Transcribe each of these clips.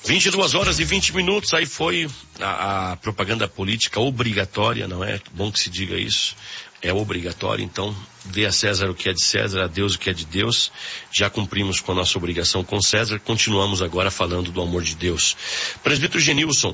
22h20. Aí foi a propaganda política obrigatória, não é? Bom que se diga isso. É obrigatório, então dê a César o que é de César, a Deus o que é de Deus. Já cumprimos com a nossa obrigação com César, continuamos agora falando do amor de Deus. Presbítero Genilson,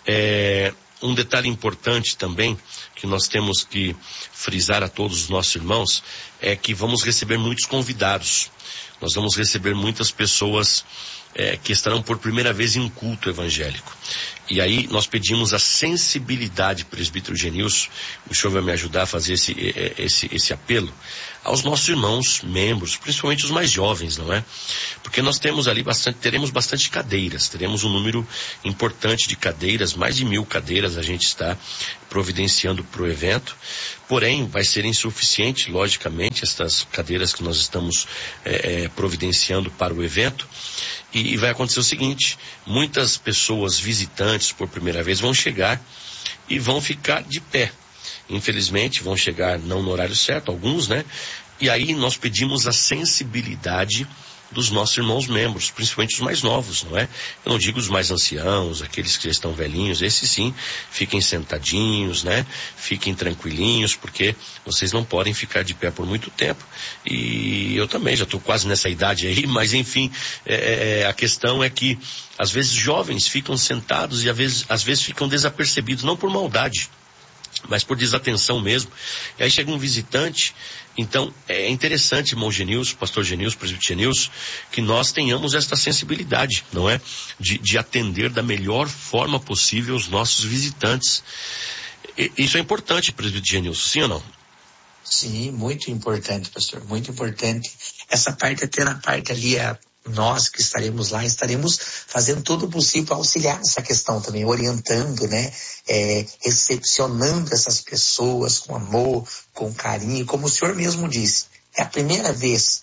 um detalhe importante também, que nós temos que frisar a todos os nossos irmãos, é que vamos receber muitos convidados. Nós vamos receber muitas pessoas que estarão por primeira vez em um culto evangélico. E aí nós pedimos a sensibilidade, presbítero Genilson, o senhor vai me ajudar a fazer esse apelo, aos nossos irmãos, membros, principalmente os mais jovens, não é? Porque nós temos ali teremos bastante cadeiras, teremos um número importante de cadeiras, mais de 1.000 cadeiras a gente está providenciando para o evento, porém vai ser insuficiente, logicamente, estas cadeiras que nós estamos providenciando para o evento. E vai acontecer o seguinte, muitas pessoas visitantes por primeira vez vão chegar e vão ficar de pé. Infelizmente vão chegar não no horário certo, alguns, né? E aí nós pedimos a sensibilidade dos nossos irmãos membros, principalmente os mais novos, não é? Eu não digo os mais anciãos, aqueles que já estão velhinhos, esses sim, fiquem sentadinhos, né? Fiquem tranquilinhos, porque vocês não podem ficar de pé por muito tempo. E eu também já estou quase nessa idade aí, mas enfim, a questão é que às vezes jovens ficam sentados e às vezes ficam desapercebidos, não por maldade, mas por desatenção mesmo. E aí chega um visitante. Então é interessante, irmão Genilson, pastor Genilson, presbítero Genilson, que nós tenhamos esta sensibilidade, não é? De atender da melhor forma possível os nossos visitantes. Isso é importante, presbítero Genilson, sim ou não? Sim, muito importante, pastor, muito importante. Essa parte, até na parte ali, nós que estaremos lá, estaremos fazendo todo o possível para auxiliar nessa questão também, orientando, né, recepcionando essas pessoas com amor, com carinho, como o senhor mesmo disse. É a primeira vez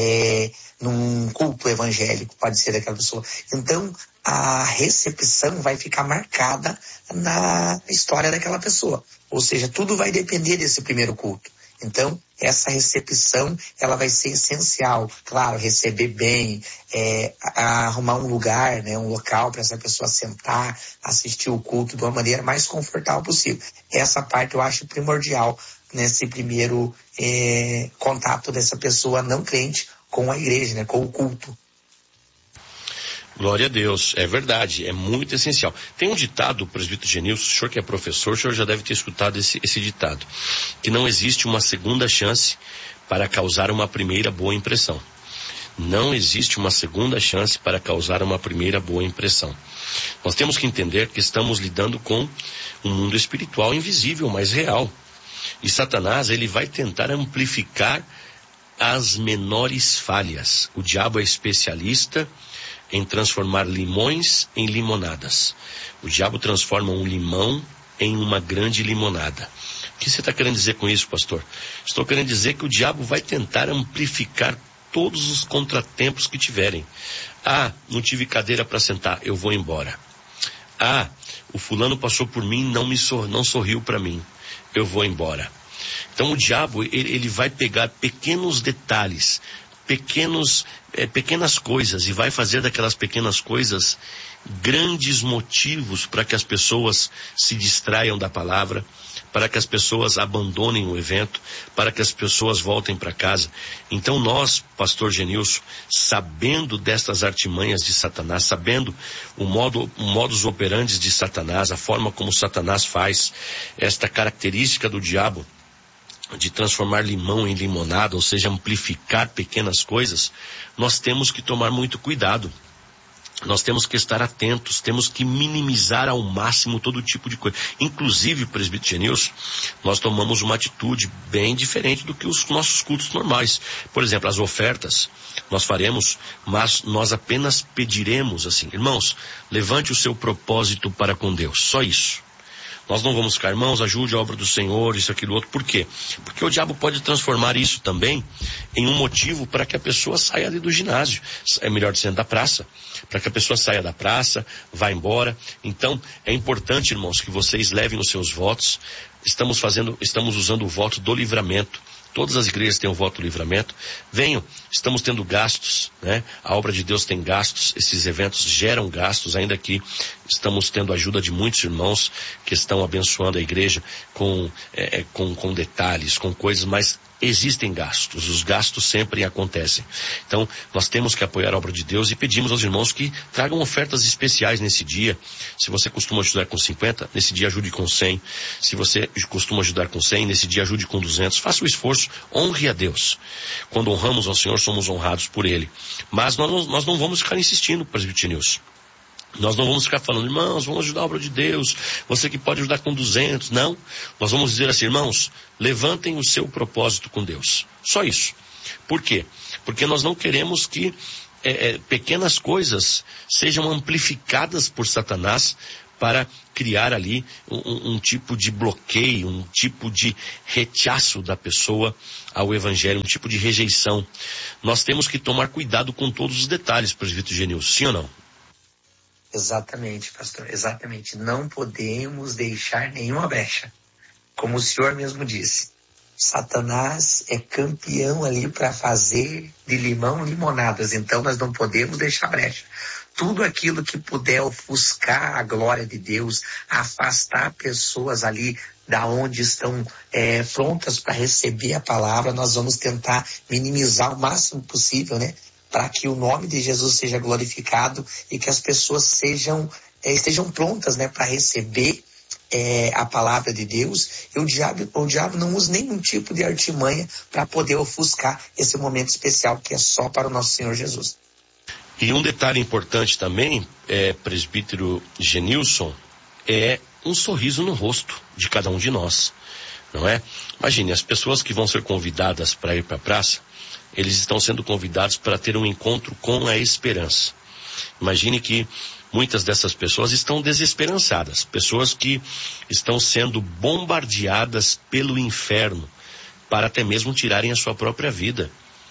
num culto evangélico, pode ser daquela pessoa. Então, a recepção vai ficar marcada na história daquela pessoa. Ou seja, tudo vai depender desse primeiro culto. Então, essa recepção, ela vai ser essencial. Claro, receber bem, arrumar um lugar, né, um local para essa pessoa sentar, assistir o culto de uma maneira mais confortável possível. Essa parte eu acho primordial nesse primeiro contato dessa pessoa não crente com a igreja, né, com o culto. Glória a Deus, é verdade, é muito essencial. Tem um ditado, presbítero Genilson, o senhor que é professor, o senhor já deve ter escutado esse ditado, que não existe uma segunda chance para causar uma primeira boa impressão. Não existe uma segunda chance para causar uma primeira boa impressão. Nós temos que entender que estamos lidando com um mundo espiritual invisível, mas real. E Satanás, ele vai tentar amplificar as menores falhas. O diabo é especialista em transformar limões em limonadas. O diabo transforma um limão em uma grande limonada. O que você está querendo dizer com isso, pastor? Estou querendo dizer que o diabo vai tentar amplificar todos os contratempos que tiverem. Ah, não tive cadeira para sentar, eu vou embora. Ah, o fulano passou por mim, não sorriu para mim, eu vou embora. Então o diabo, ele vai pegar pequenos detalhes, pequenas coisas, e vai fazer daquelas pequenas coisas grandes motivos para que as pessoas se distraiam da palavra, para que as pessoas abandonem o evento, para que as pessoas voltem para casa. Então nós, pastor Genilson, sabendo destas artimanhas de Satanás, sabendo o modus operandi de Satanás, a forma como Satanás faz, esta característica do diabo de transformar limão em limonada, ou seja, amplificar pequenas coisas, nós temos que tomar muito cuidado. Nós temos que estar atentos, temos que minimizar ao máximo todo tipo de coisa. Inclusive, presbítero Genilson, nós tomamos uma atitude bem diferente do que os nossos cultos normais. Por exemplo, as ofertas nós faremos, mas nós apenas pediremos assim: irmãos, levante o seu propósito para com Deus, só isso. Nós não vamos ficar, irmãos, ajude a obra do Senhor, isso, aquilo, outro. Por quê? Porque o diabo pode transformar isso também em um motivo para que a pessoa saia ali do ginásio. É melhor dizendo, da praça. Para que a pessoa saia da praça, vá embora. Então, é importante, irmãos, que vocês levem os seus votos. Estamos usando o voto do livramento. Todas as igrejas têm o voto do livramento. Venham, estamos tendo gastos, né? A obra de Deus tem gastos, esses eventos geram gastos, ainda que estamos tendo a ajuda de muitos irmãos que estão abençoando a igreja com detalhes, com coisas, mas existem gastos, os gastos sempre acontecem. Então, nós temos que apoiar a obra de Deus e pedimos aos irmãos que tragam ofertas especiais nesse dia. Se você costuma ajudar com 50, nesse dia ajude com 100. Se você costuma ajudar com 100, nesse dia ajude com 200. Faça o esforço, honre a Deus. Quando honramos ao Senhor, somos honrados por Ele. Mas nós não vamos ficar insistindo, Presbítero Nilson. Nós não vamos ficar falando, irmãos, vamos ajudar a obra de Deus, você que pode ajudar com 200. Não, nós vamos dizer assim, irmãos, levantem o seu propósito com Deus. Só isso. Por quê? Porque nós não queremos que pequenas coisas sejam amplificadas por Satanás para criar ali um tipo de bloqueio, um tipo de rechaço da pessoa ao Evangelho, um tipo de rejeição. Nós temos que tomar cuidado com todos os detalhes, presbítero Genilson, sim ou não? Exatamente, pastor, exatamente. Não podemos deixar nenhuma brecha. Como o senhor mesmo disse, Satanás é campeão ali para fazer de limão limonadas, então nós não podemos deixar brecha. Tudo aquilo que puder ofuscar a glória de Deus, afastar pessoas ali da onde estão prontas para receber a palavra, nós vamos tentar minimizar o máximo possível, né? Para que o nome de Jesus seja glorificado e que as pessoas estejam prontas, né, para receber a palavra de Deus. E o diabo não usa nenhum tipo de artimanha para poder ofuscar esse momento especial que é só para o nosso Senhor Jesus. E um detalhe importante também, presbítero Genilson, é um sorriso no rosto de cada um de nós, não é? Imagine, as pessoas que vão ser convidadas para ir para a praça, eles estão sendo convidados para ter um encontro com a esperança. Imagine que muitas dessas pessoas estão desesperançadas, pessoas que estão sendo bombardeadas pelo inferno para até mesmo tirarem a sua própria vida.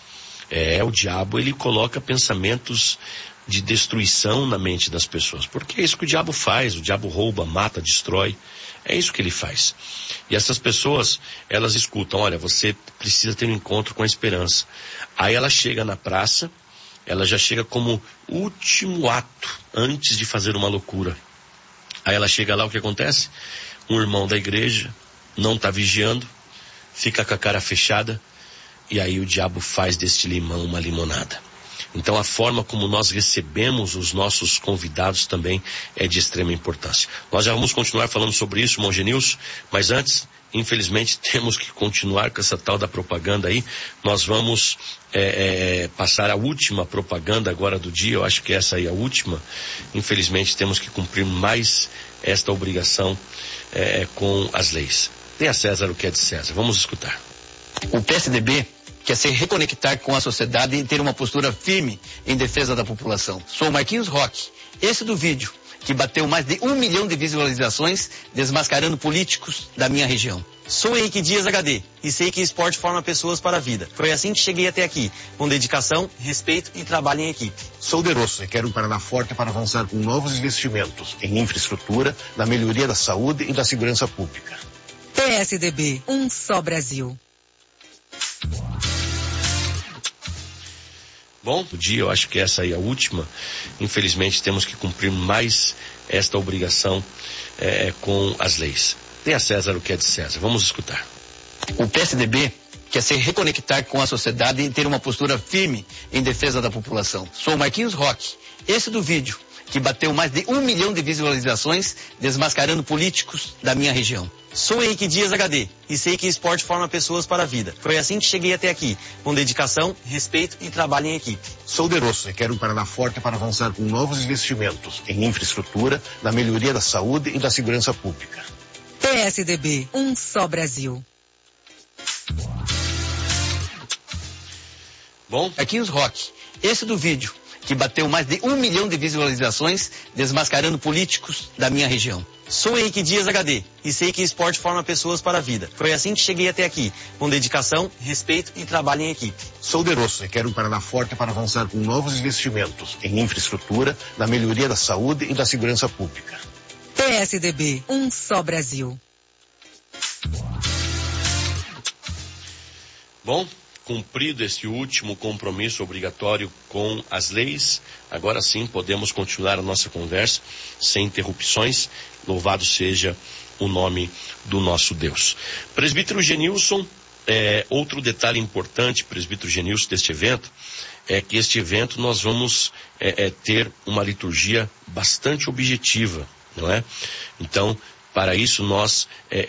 O diabo, ele coloca pensamentos de destruição na mente das pessoas, porque é isso que o diabo faz. O diabo rouba, mata, destrói. É isso que ele faz. E essas pessoas, elas escutam, olha, você precisa ter um encontro com a esperança. Aí ela chega na praça, ela já chega como último ato, antes de fazer uma loucura. Aí ela chega lá, o que acontece? Um irmão da igreja não está vigiando, fica com a cara fechada, e aí o diabo faz deste limão uma limonada. Então a forma como nós recebemos os nossos convidados também é de extrema importância. Nós já vamos continuar falando sobre isso, irmão Genilson, mas antes, infelizmente, temos que continuar com essa tal da propaganda aí. Nós vamos passar a última propaganda agora do dia, eu acho que essa aí é a última. Infelizmente temos que cumprir mais esta obrigação com as leis. Dê a César o que é de César. Vamos escutar. O PSDB quer se reconectar com a sociedade e ter uma postura firme em defesa da população. Sou Marquinhos Roque, esse do vídeo, que bateu mais de 1 milhão de visualizações, desmascarando políticos da minha região. Sou Henrique Dias HD e sei que esporte forma pessoas para a vida. Foi assim que cheguei até aqui, com dedicação, respeito e trabalho em equipe. Sou De Rosso e quero um Paraná forte para avançar com novos investimentos em infraestrutura, na melhoria da saúde e da segurança pública. PSDB, um só Brasil. Bom, o dia, eu acho que essa aí é a última. Infelizmente temos que cumprir mais esta obrigação com as leis. Dê a César o que é de César. Vamos escutar. O PSDB quer se reconectar com a sociedade e ter uma postura firme em defesa da população. Sou Marquinhos Roque, esse do vídeo, que bateu mais de 1 milhão de visualizações, desmascarando políticos da minha região. Sou Henrique Dias HD e sei que esporte forma pessoas para a vida. Foi assim que cheguei até aqui, com dedicação, respeito e trabalho em equipe. Sou De Rosso e quero um Paraná forte para avançar com novos investimentos em infraestrutura, na melhoria da saúde e da segurança pública. PSDB, um só Brasil. Bom, Marquinhos Roque, esse do vídeo, que bateu mais de 1 milhão de visualizações, desmascarando políticos da minha região. Sou Henrique Dias HD e sei que esporte forma pessoas para a vida. Foi assim que cheguei até aqui, com dedicação, respeito e trabalho em equipe. Sou De Rosso e quero um Paraná forte para avançar com novos investimentos em infraestrutura, na melhoria da saúde e da segurança pública. PSDB, um só Brasil. Bom, cumprido esse último compromisso obrigatório com as leis, agora sim podemos continuar a nossa conversa sem interrupções. Louvado seja o nome do nosso Deus. Presbítero Genilson, outro detalhe importante, presbítero Genilson, deste evento, é que este evento nós vamos ter uma liturgia bastante objetiva, não é? Então, para isso nós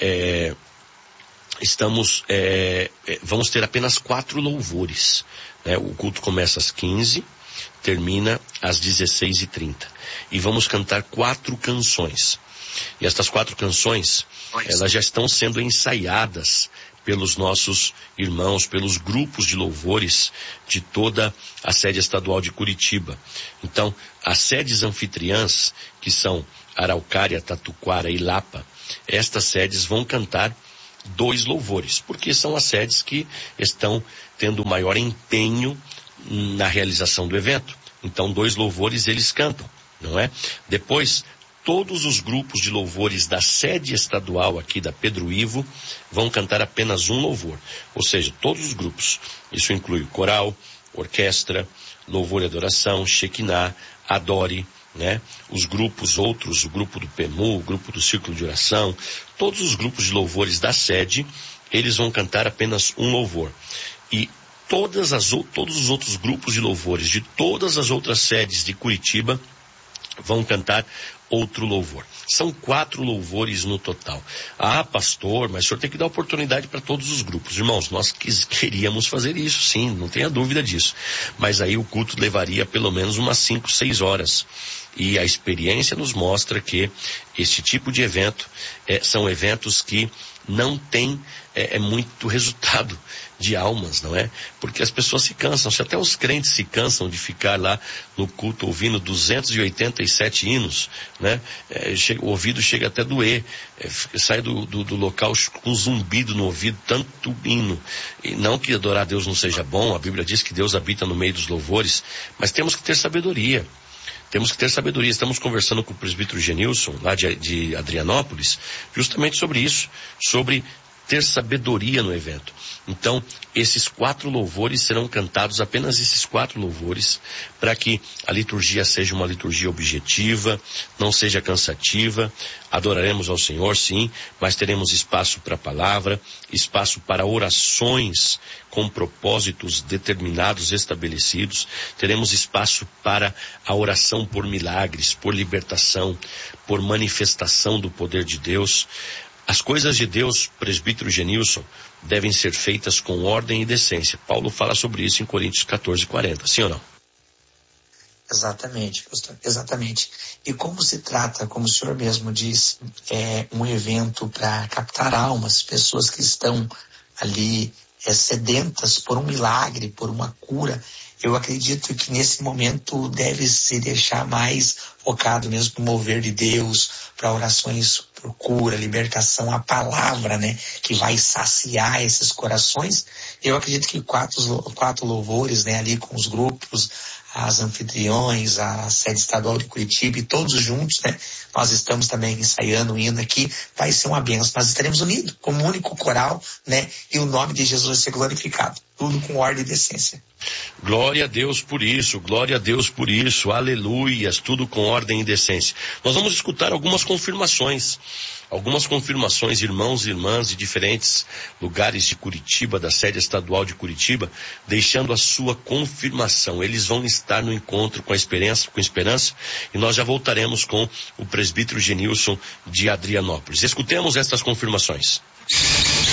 vamos ter apenas 4 louvores, né? O culto começa às 15, termina às 16h30. E vamos cantar 4 canções. E estas 4 canções, elas já estão sendo ensaiadas pelos nossos irmãos, pelos grupos de louvores de toda a sede estadual de Curitiba. Então, as sedes anfitriãs, que são Araucária, Tatuquara e Lapa, estas sedes vão cantar 2 louvores, porque são as sedes que estão tendo maior empenho na realização do evento. Então, 2 louvores eles cantam, não é? Depois, todos os grupos de louvores da sede estadual aqui da Pedro Ivo vão cantar apenas 1 louvor. Ou seja, todos os grupos. Isso inclui o coral, orquestra, louvor e adoração, Shekinah, Adore, né? Os grupos outros, o grupo do PEMU, o grupo do Círculo de Oração, todos os grupos de louvores da sede, eles vão cantar apenas 1 louvor. E todos os outros grupos de louvores de todas as outras sedes de Curitiba vão cantar outro louvor. São 4 louvores no total. Ah, pastor, mas o senhor tem que dar oportunidade para todos os grupos. Irmãos, nós queríamos fazer isso, sim, não tenha dúvida disso. Mas aí o culto levaria pelo menos umas 5, 6 horas. E a experiência nos mostra que este tipo de evento são eventos que não tem muito resultado de almas, não é? Porque as pessoas se cansam, se até os crentes se cansam de ficar lá no culto ouvindo 287 hinos, né? O ouvido chega até a doer, sai do local com um zumbido no ouvido, tanto hino. E não que adorar a Deus não seja bom, a Bíblia diz que Deus habita no meio dos louvores, mas temos que ter sabedoria. Temos que ter sabedoria. Estamos conversando com o presbítero Genilson, lá de Adrianópolis, justamente sobre isso, sobre ter sabedoria no evento. Então, esses 4 louvores serão cantados, apenas esses 4 louvores, para que a liturgia seja uma liturgia objetiva, não seja cansativa. Adoraremos ao Senhor, sim, mas teremos espaço para a palavra, espaço para orações com propósitos determinados, estabelecidos. Teremos espaço para a oração por milagres, por libertação, por manifestação do poder de Deus. As coisas de Deus, presbítero Genilson, devem ser feitas com ordem e decência. Paulo fala sobre isso em Coríntios 14:40, sim ou não? Exatamente, pastor, exatamente. E como se trata, como o senhor mesmo disse, um evento para captar almas, pessoas que estão ali sedentas por um milagre, por uma cura, eu acredito que nesse momento deve se deixar mais focado mesmo no mover de Deus, para orações por cura, libertação, a palavra, né, que vai saciar esses corações. Eu acredito que 4 louvores, né, ali com os grupos, as anfitriões, a sede estadual de Curitiba e todos juntos, né, nós estamos também ensaiando o hino aqui, vai ser uma bênção. Nós estaremos unidos como um único coral, né, e o nome de Jesus vai ser glorificado. Tudo com ordem e decência. Glória a Deus por isso, glória a Deus por isso, aleluias, tudo com ordem e decência. Nós vamos escutar algumas confirmações, irmãos e irmãs de diferentes lugares de Curitiba, da sede estadual de Curitiba, deixando a sua confirmação. Eles vão estar no encontro com esperança, e nós já voltaremos com o presbítero Genilson de Adrianópolis. Escutemos estas confirmações.